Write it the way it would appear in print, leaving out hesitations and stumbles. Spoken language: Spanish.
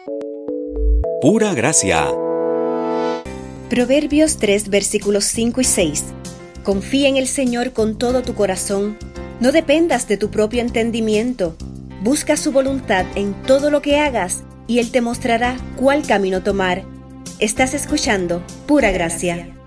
Pura gracia. Proverbios 3, versículos 5 y 6. Confía en el Señor con todo tu corazón. No dependas de tu propio entendimiento. Busca su voluntad en todo lo que hagas y Él te mostrará cuál camino tomar. Estás escuchando Pura Gracia.